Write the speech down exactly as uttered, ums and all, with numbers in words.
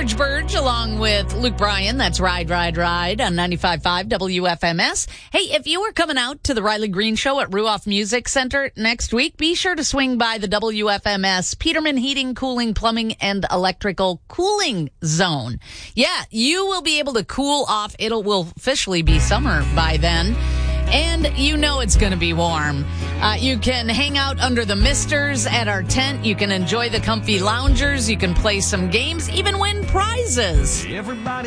George Burge along with Luke Bryan. That's Ride, Ride, Ride on ninety-five point five W F M S. Hey, if you are coming out to the Riley Green Show at Ruoff Music Center next week, be sure to swing by the W F M S Peterman Heating, Cooling, Plumbing, and Electrical Cooling Zone. Yeah, you will be able to cool off. It will officially be summer by then. And you know it's going to be warm. Uh, you can hang out under the misters at our tent. You can enjoy the comfy loungers. You can play some games, even win prizes. Everybody